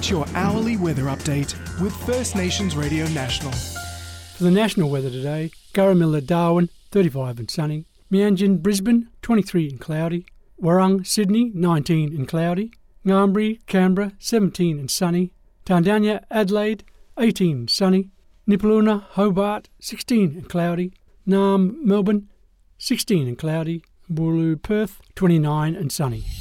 Get your hourly weather update with First Nations Radio National. For the national weather today, Garramilla, Darwin, 35 and sunny. Meanjin, Brisbane, 23 and cloudy. Warrung, Sydney, 19 and cloudy. Ngambri, Canberra, 17 and sunny. Tandanya, Adelaide, 18 and sunny. Nipaluna, Hobart, 16 and cloudy. Naarm, Melbourne, 16 and cloudy. Wooroloo, Perth, 29 and sunny.